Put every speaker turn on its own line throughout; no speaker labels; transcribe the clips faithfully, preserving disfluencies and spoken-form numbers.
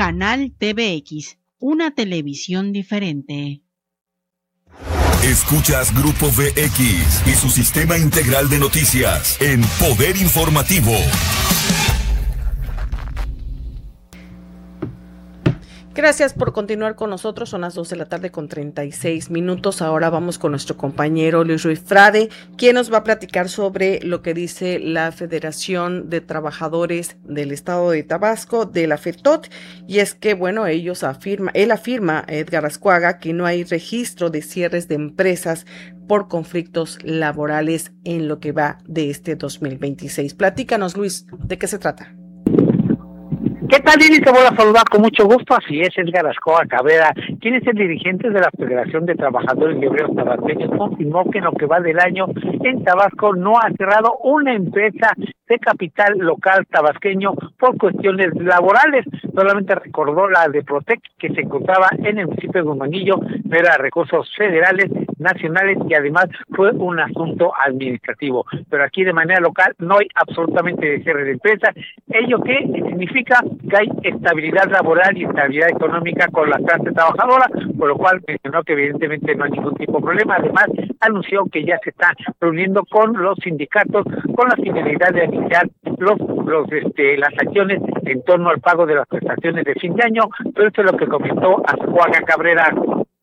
Canal T V X, una televisión diferente.
Escuchas Grupo V X y su sistema integral de noticias en Poder Informativo.
Gracias por continuar con nosotros. Son las dos de la tarde con treinta y seis minutos. Ahora vamos con nuestro compañero Luis Ruiz Frade, quien nos va a platicar sobre lo que dice la Federación de Trabajadores del Estado de Tabasco, de la FETOT, y es que, bueno, ellos afirma, él afirma, Edgar Azcuaga, que no hay registro de cierres de empresas por conflictos laborales en lo que va de este dos mil veintiséis. Platícanos, Luis, ¿de qué se trata?
¿Qué tal, Lili? Te voy a saludar con mucho gusto. Así es, Edgar Azcuaga Cabrera, quien es el dirigente de la Federación de Trabajadores y Obreros Tabasqueños, confirmó que en lo que va del año en Tabasco no ha cerrado una empresa de capital local tabasqueño por cuestiones laborales. Solamente recordó la de Protec, que se encontraba en el municipio de Humanillo, pero era recursos federales, nacionales, y además fue un asunto administrativo. Pero aquí de manera local no hay absolutamente cierre de empresa. ¿Ello qué significa? Que hay estabilidad laboral y estabilidad económica con la clase trabajadora, por lo cual mencionó que evidentemente no hay ningún tipo de problema. Además, anunció que ya se está reuniendo con los sindicatos con la finalidad de iniciar los, los este, las acciones en torno al pago de las prestaciones de fin de año. Pero esto es lo que comentó Azcuaga Cabrera.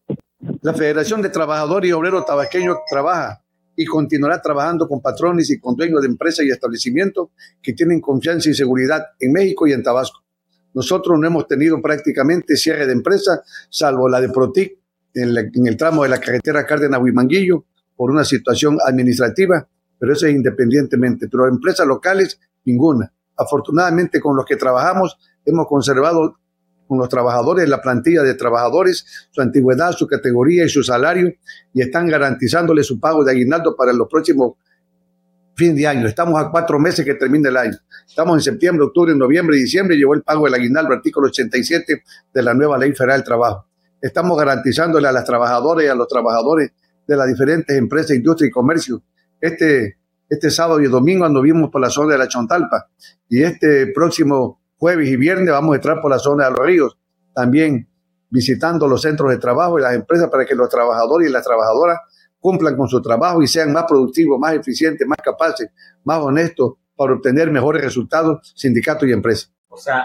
La Federación de Trabajadores y Obreros Tabasqueños trabaja y continuará trabajando con patrones y con dueños de empresas y establecimientos que tienen confianza y seguridad en México y en Tabasco. Nosotros no hemos tenido prácticamente cierre de empresa, salvo la de Protic en, la, en el tramo de la carretera Cárdenas-Huimanguillo, por una situación administrativa, pero eso es independientemente. Pero empresas locales, ninguna. Afortunadamente, con los que trabajamos, hemos conservado con los trabajadores la plantilla de trabajadores, su antigüedad, su categoría y su salario, y están garantizándole su pago de aguinaldo para los próximos fin de año. Estamos a cuatro meses que termine el año. Estamos en septiembre, octubre, noviembre y diciembre. Llegó el pago del aguinaldo, artículo ochenta y siete de la nueva Ley Federal del Trabajo. Estamos garantizándole a las trabajadoras y a los trabajadores de las diferentes empresas, industria y comercio. Este, este sábado y domingo anduvimos por la zona de la Chontalpa, y este próximo jueves y viernes vamos a entrar por la zona de los ríos, también visitando los centros de trabajo y las empresas para que los trabajadores y las trabajadoras cumplan con su trabajo y sean más productivos, más eficientes, más capaces, más honestos para obtener mejores resultados, sindicatos y empresas.
O sea,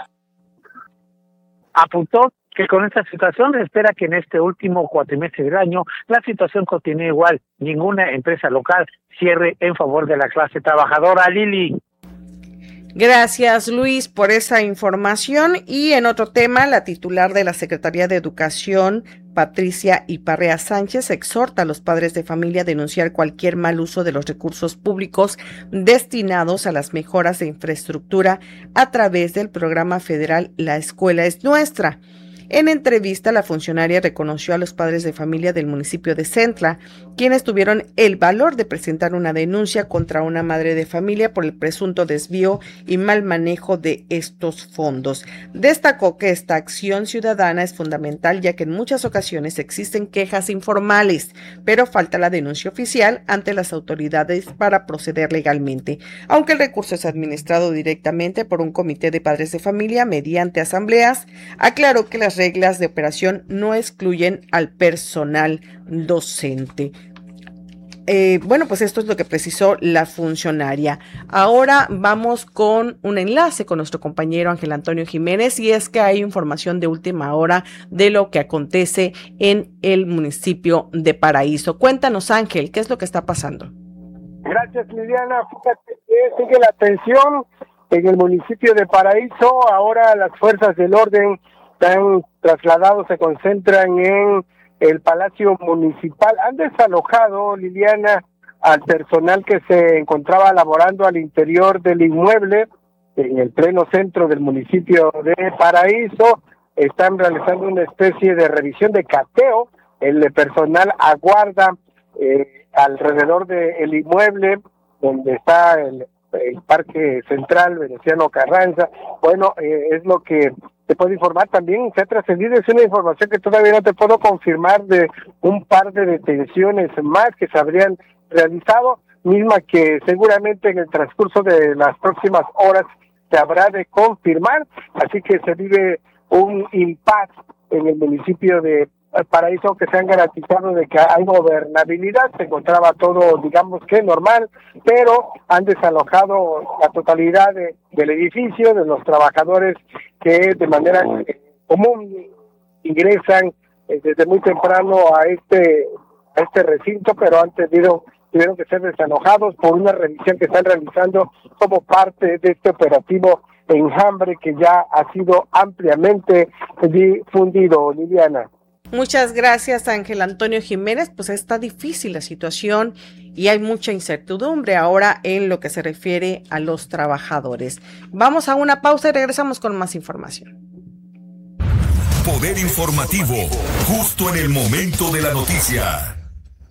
apuntó que con esta situación se espera que en este último cuatrimestre del año la situación continúe igual. Ninguna empresa local cierre en favor de la clase trabajadora. Lili.
Gracias, Luis, por esa información. Y en otro tema, la titular de la Secretaría de Educación, Patricia Iparrea Sánchez, exhorta a los padres de familia a denunciar cualquier mal uso de los recursos públicos destinados a las mejoras de infraestructura a través del programa federal La Escuela es Nuestra. En entrevista, la funcionaria reconoció a los padres de familia del municipio de Centla, quienes tuvieron el valor de presentar una denuncia contra una madre de familia por el presunto desvío y mal manejo de estos fondos. Destacó que esta acción ciudadana es fundamental, ya que en muchas ocasiones existen quejas informales, pero falta la denuncia oficial ante las autoridades para proceder legalmente. Aunque el recurso es administrado directamente por un comité de padres de familia mediante asambleas, aclaró que las reglas de operación no excluyen al personal docente. Eh, bueno, pues esto es lo que precisó la funcionaria. Ahora vamos con un enlace con nuestro compañero Ángel Antonio Jiménez, y es que hay información de última hora de lo que acontece en el municipio de Paraíso. Cuéntanos, Ángel, ¿qué es lo que está pasando?
Gracias, Liliana. Fíjate que sigue la tensión en el municipio de Paraíso. Ahora las fuerzas del orden están trasladados, se concentran en el Palacio Municipal. Han desalojado, Liliana, al personal que se encontraba laborando al interior del inmueble, en el pleno centro del municipio de Paraíso. Están realizando una especie de revisión de cateo. El personal aguarda eh, alrededor del inmueble donde está el, el Parque Central Veneciano Carranza. Bueno, eh, es lo que te puedo informar. También se ha trascendido, es una información que todavía no te puedo confirmar, de un par de detenciones más que se habrían realizado, misma que seguramente en el transcurso de las próximas horas se habrá de confirmar. Así que se vive un impasse en el municipio de Paraíso, que se han garantizado de que hay gobernabilidad. Se encontraba todo, digamos que normal, pero han desalojado la totalidad de, del edificio, de los trabajadores que de manera común ingresan eh, desde muy temprano a este a este recinto, pero han tenido tuvieron que ser desalojados por una revisión que están realizando como parte de este operativo Enjambre, que ya ha sido ampliamente difundido. Liliana.
Muchas gracias, Ángel Antonio Jiménez. Pues está difícil la situación y hay mucha incertidumbre ahora en lo que se refiere a los trabajadores. Vamos a una pausa y regresamos con más información.
Poder informativo, justo en el momento de la noticia.